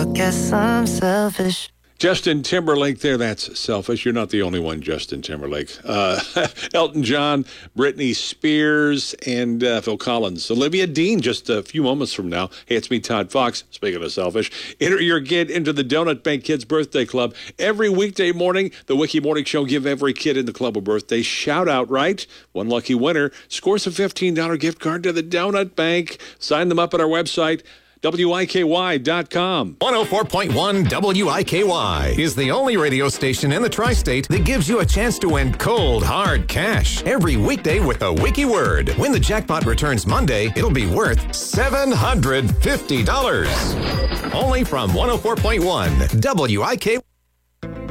I guess I'm selfish. Justin Timberlake there, that's selfish. You're not the only one, Justin Timberlake. Elton John, Britney Spears, and Phil Collins. Olivia Dean just a few moments from now. Hey, it's me, Todd Fox, speaking of selfish. Enter your kid into the Donut Bank Kids Birthday Club. Every weekday morning, the Wiki Morning Show give every kid in the club a birthday shout-out, right? One lucky winner scores a $15 gift card to the Donut Bank. Sign them up at our website, WIKY.com. 104.1 WIKY is the only radio station in the tri-state that gives you a chance to win cold, hard cash every weekday with a wiki word. When the jackpot returns Monday, it'll be worth $750. Only from 104.1 WIKY.